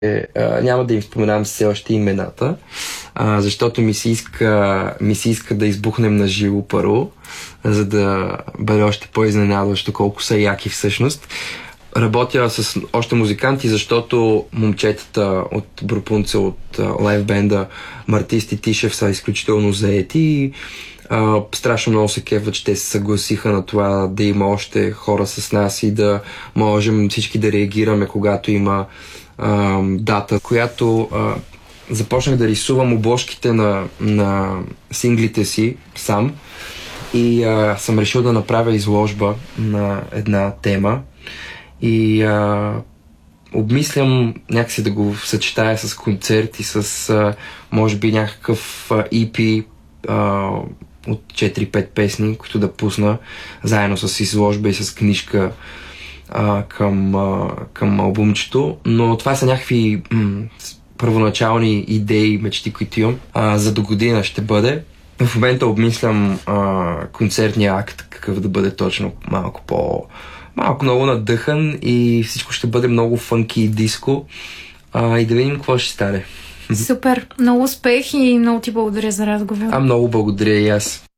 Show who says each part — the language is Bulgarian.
Speaker 1: Няма да им споменавам все още имената, защото ми се иска да избухнем на живо първо, за да бъде още по-изненадващо колко са яки всъщност. Работя с още музиканти, защото момчетата от Брупунца, от лайв бенда Мартист и Тишев са изключително заети и страшно много се кефват, че те се съгласиха на това да има още хора с нас и да можем всички да реагираме, когато има дата, която започнах да рисувам обложките на синглите си сам и съм решил да направя изложба на една тема и обмислям някакси да го съчетая с концерт и с може би някакъв EP от 4-5 песни, които да пусна заедно с изложба и с книжка към албумчето, но това са някакви първоначални идеи, мечти, които имам. За до година ще бъде. В момента обмислям концертния акт, какъв да бъде точно, малко много надъхан и всичко ще бъде много фънки и диско и да видим какво ще стане.
Speaker 2: Супер! Много успех и много ти благодаря за разговор.
Speaker 1: Много благодаря и аз.